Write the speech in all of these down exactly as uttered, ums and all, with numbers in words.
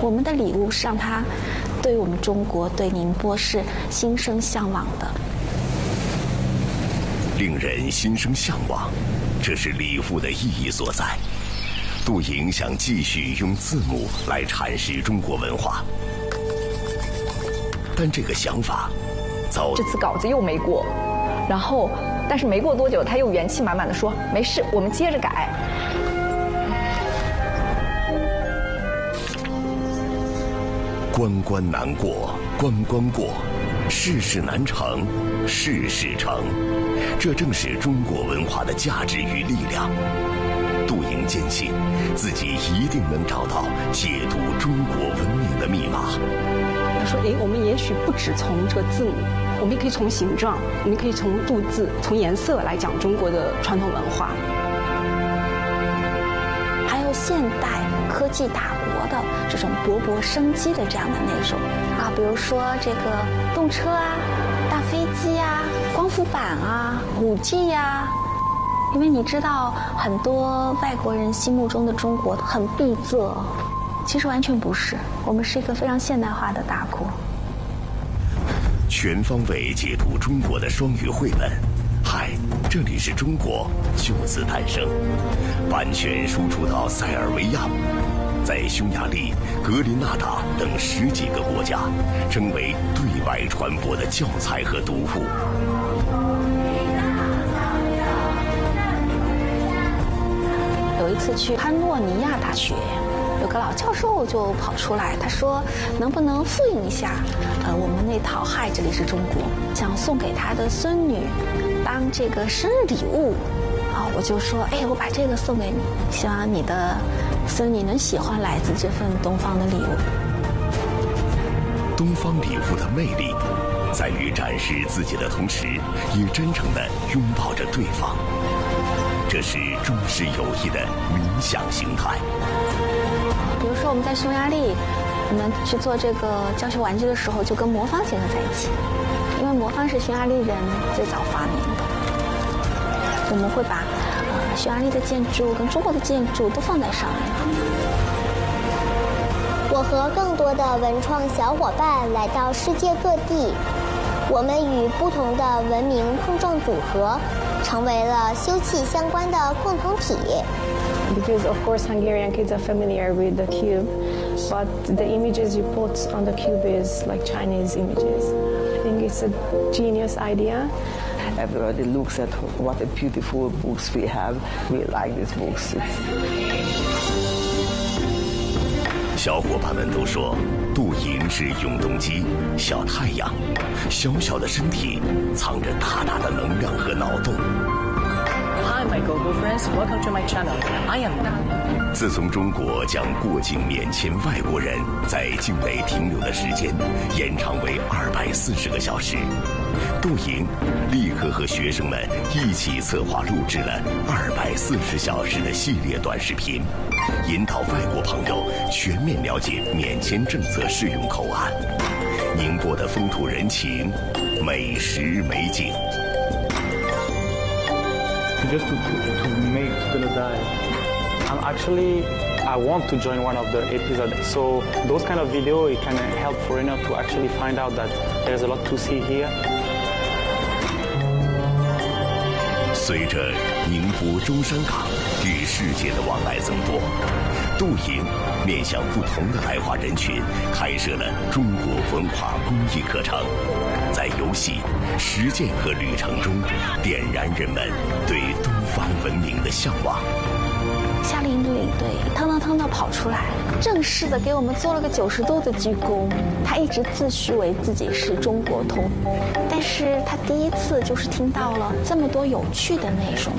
我们的礼物是让他对我们中国、对宁波是心生向往的。 令人心生向往，这是礼物的意义所在。杜莹想继续用字母来阐释中国文化，但这个想法早这次稿子又没过，然后但是没过多久，他又元气满满的说：“没事，我们接着改。” 关关难过，关关过，事事难成，事事成。这正是中国文化的价值与力量。杜莹坚信，自己一定能找到解读中国文明的密码。 他说：“哎，我们也许不只从这个字母，我们也可以从形状，我们可以从数字、从颜色来讲中国的传统文化。 还有现代科技大国的这种勃勃生机的这样的内容啊，比如说这个动车啊、大飞机啊、光伏板啊、五 G 呀。因为你知道，很多外国人心目中的中国很闭塞，其实完全不是，我们是一个非常现代化的大国。 全方位解读中国的双语绘本，嗨，这里是中国就此诞生，版权输出到塞尔维亚，在匈牙利、格林纳达等十几个国家，成为对外传播的教材和读物。 有一次去潘诺尼亚大学，有个老教授就跑出来，他说能不能复印一下呃我们那套嗨这里是中国，想送给他的孙女当这个生日礼物啊，我就说哎，我把这个送给你，希望你的孙女能喜欢来自这份东方的礼物。 东方礼物的魅力在于展示自己的同时，也真诚地拥抱着对方，这是中式友谊的理想形态。 比如说我们在匈牙利，我们去做这个教学玩具的时候，就跟魔方结合在一起，因为魔方是匈牙利人最早发明的。我们会把呃匈牙利的建筑跟中国的建筑都放在上面。 我和更多的文创小伙伴来到世界各地，我们与不同的文明碰撞组合，成为了休憩相关的共同体。 Because of course Hungarian kids are familiar with the cube, but the images you put on the cube is like Chinese images. I think it's a genius idea. Everybody looks at what a beautiful books we have. We like these books. It's... 小伙伴们都说，杜莹是永动机、小太阳，小小的身体藏着大大的能量和脑洞。 Hi, my Google friends, welcome to my channel. I am Daniel. 自从中国将过境免签外国人在境内停留的时间延长为二百四十个小时，杜莹立刻和学生们一起策划录制了二百四十小时的系列短视频，引导外国朋友全面了解免签政策适用口岸、宁波的风土人情、美食美景。 Just to, to, to make gonna die. I'm actually I want to join one of the episodes. So those kind of video it can help foreigner to actually find out that there's a lot to see here. 随着宁波中山港与世界的往来增多，杜莹面向不同的来华人群开设了中国文化公益课程，在游戏、实践和旅程中点燃人们对东方文明的向往。 夏令营的领队腾腾腾的跑出来，正式的给我们做了个九十度的鞠躬。他一直自诩为自己是中国通，但是他第一次就是听到了这么多有趣的内容。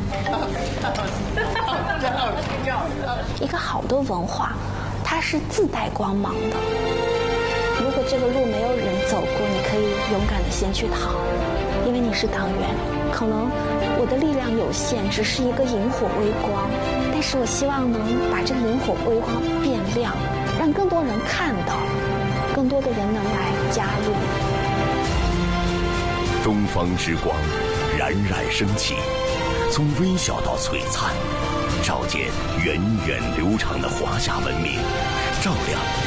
一个好的文化，它是自带光芒的。如果这个路没有人走过，你可以勇敢的先去逃，因为你是党员。可能我的力量有限，只是一个萤火微光，但是我希望能把这个萤火微光变亮，让更多人看到，更多的人能来加入。 东方之光冉冉升起，从微小到璀璨，照见源远流长的华夏文明，照亮